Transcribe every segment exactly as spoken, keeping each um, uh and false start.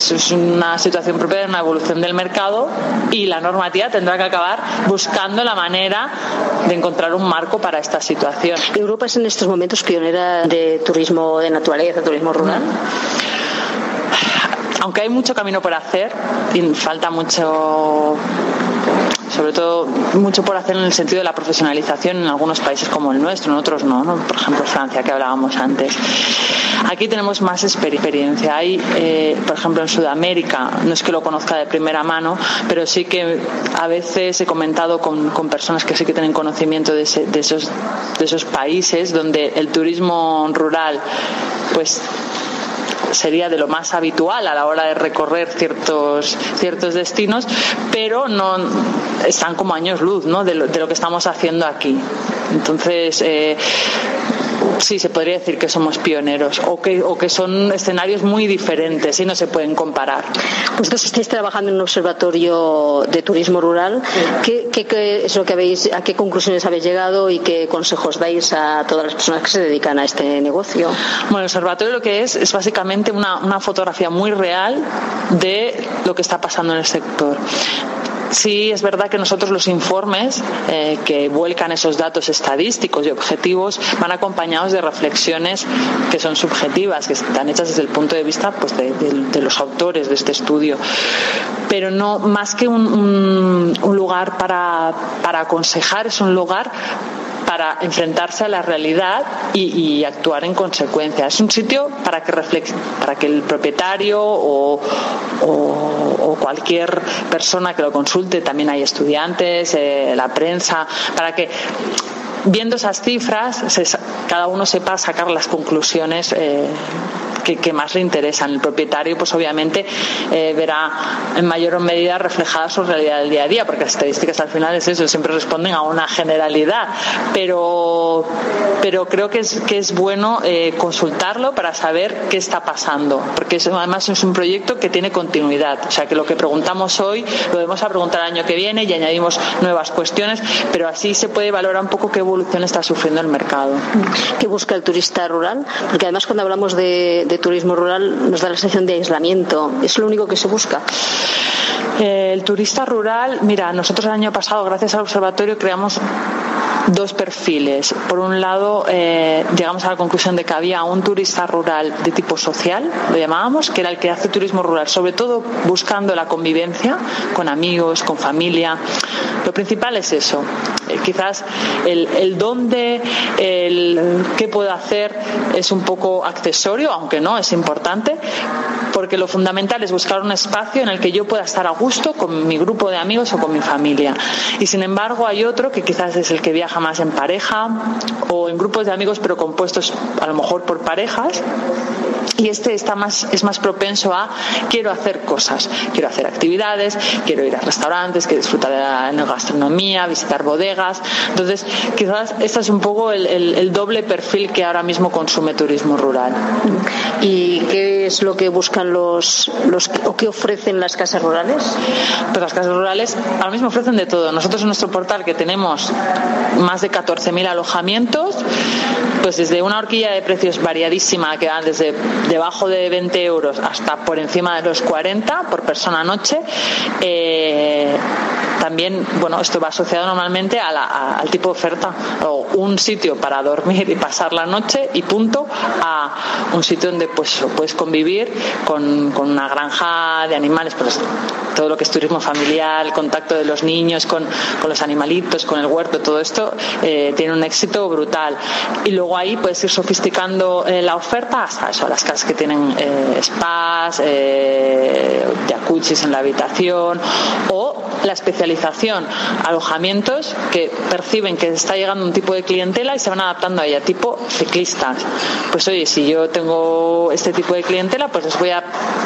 pues es una situación propia de una evolución del mercado y la normativa tendrá que acabar buscando la manera de encontrar un marco para esta situación. ¿Europa es en estos momentos pionera de turismo de naturaleza, turismo rural? Aunque hay mucho camino por hacer y falta mucho, sobre todo mucho por hacer en el sentido de la profesionalización en algunos países como el nuestro, en otros no, ¿no? Por ejemplo Francia, que hablábamos antes. Aquí tenemos más experiencia. Hay, eh, por ejemplo, en Sudamérica, no es que lo conozca de primera mano, pero sí que a veces he comentado con, con personas que sí que tienen conocimiento de, ese, de, esos, de esos países donde el turismo rural, pues sería de lo más habitual a la hora de recorrer ciertos ciertos destinos, pero no están como años luz, ¿no? de, lo, de lo que estamos haciendo aquí. Entonces, eh, sí, se podría decir que somos pioneros o que, o que son escenarios muy diferentes y no se pueden comparar. Vosotros estáis trabajando en un observatorio de turismo rural. ¿Qué, qué, qué es lo que habéis, a qué conclusiones habéis llegado y qué consejos dais a todas las personas que se dedican a este negocio? Bueno, el observatorio lo que es es básicamente una, una fotografía muy real de lo que está pasando en el sector. Sí, es verdad que nosotros los informes eh, que vuelcan esos datos estadísticos y objetivos van acompañados de reflexiones que son subjetivas, que están hechas desde el punto de vista pues, de, de, de los autores de este estudio. Pero no más que un, un, un lugar para, para aconsejar, es un lugar para enfrentarse a la realidad y, y actuar en consecuencia. Es un sitio para que reflex- para que el propietario o, o, o cualquier persona que lo consulte, también hay estudiantes, eh, la prensa, para que viendo esas cifras se, cada uno sepa sacar las conclusiones eh, que, que más le interesan. El propietario, pues obviamente eh, verá en mayor medida reflejada su realidad del día a día, porque las estadísticas al final es eso, siempre responden a una generalidad, pero pero creo que es que es bueno eh, consultarlo para saber qué está pasando, porque eso, además es un proyecto que tiene continuidad, o sea que lo que preguntamos hoy lo vamos a preguntar el año que viene y añadimos nuevas cuestiones, pero así se puede valorar un poco qué evolución está sufriendo el mercado. ¿Qué busca el turista rural? Porque además cuando hablamos de, de turismo rural nos da la sensación de aislamiento. ¿Es lo único que se busca? Eh, el turista rural, mira, nosotros el año pasado, gracias al observatorio, creamos dos perfiles. Por un lado, eh, llegamos a la conclusión de que había un turista rural de tipo social, lo llamábamos, que era el que hace turismo rural, sobre todo buscando la convivencia con amigos, con familia. Lo principal es eso. Eh, quizás el, el dónde, el qué puedo hacer es un poco accesorio, aunque no, es importante, porque lo fundamental es buscar un espacio en el que yo pueda estar a gusto con mi grupo de amigos o con mi familia. Y sin embargo hay otro que quizás es el que viaja más en pareja o en grupos de amigos pero compuestos a lo mejor por parejas, y este está más, es más propenso a quiero hacer cosas, quiero hacer actividades, quiero ir a restaurantes, quiero disfrutar de la gastronomía, visitar bodegas. Entonces quizás este es un poco el, el, el doble perfil que ahora mismo consume turismo rural. ¿Y qué es lo que buscan los, los o qué ofrecen las casas rurales? Pues las casas rurales ahora mismo ofrecen de todo. Nosotros en nuestro portal, que tenemos más de catorce mil alojamientos, pues desde una horquilla de precios variadísima que van desde debajo de veinte euros hasta por encima de los cuarenta por persona noche. Eh, también, bueno, esto va asociado normalmente a la, a, al tipo de oferta, o un sitio para dormir y pasar la noche y punto, a un sitio donde pues puedes convivir con, con una granja de animales, pues todo lo que es turismo familiar, el contacto de los niños con, con los animalitos, con el huerto, todo esto eh, tiene un éxito brutal. Y luego ahí puedes ir sofisticando eh, la oferta hasta eso, a las casas que tienen eh, spas, eh, jacuzzis en la habitación, o la especialización, alojamientos que perciben que está llegando un tipo de clientela y se van adaptando a ella, tipo ciclistas. Pues oye, si yo tengo este tipo de clientela, pues les voy a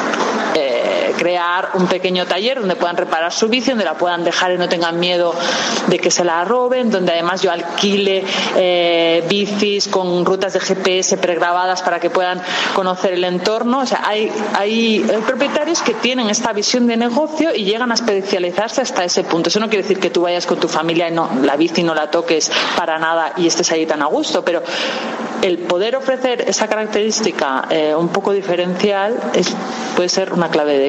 eh, crear un pequeño taller donde puedan reparar su bici, donde la puedan dejar y no tengan miedo de que se la roben, donde además yo alquile eh, bicis con rutas de G P S pregrabadas para que puedan conocer el entorno. O sea, hay, hay propietarios que tienen esta visión de negocio y llegan a especializarse hasta ese punto. Eso no quiere decir que tú vayas con tu familia y no, la bici no la toques para nada y estés ahí tan a gusto, pero el poder ofrecer esa característica eh, un poco diferencial es, puede ser una clave de